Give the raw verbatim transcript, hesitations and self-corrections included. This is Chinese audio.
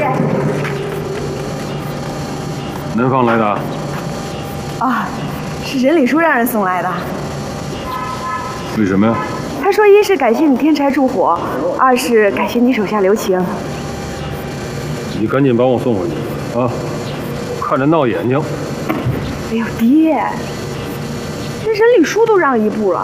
南方来的。 啊，是任礼书让人送来的。 为什么呀？ 他说，一是感谢你添柴助火，二是感谢你手下留情。 你赶紧把我送回去啊！看着闹眼睛。 哎呦，爹，这任礼书都让一步了，